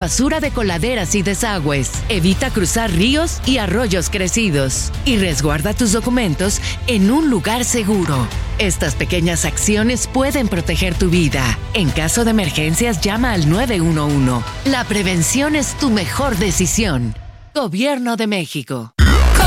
basura de coladeras y desagües. Evita cruzar ríos y arroyos crecidos. Y resguarda tus documentos en un lugar seguro. Estas pequeñas acciones pueden proteger tu vida. En caso de emergencias, llama al 911. La prevención es tu mejor decisión. Gobierno de México.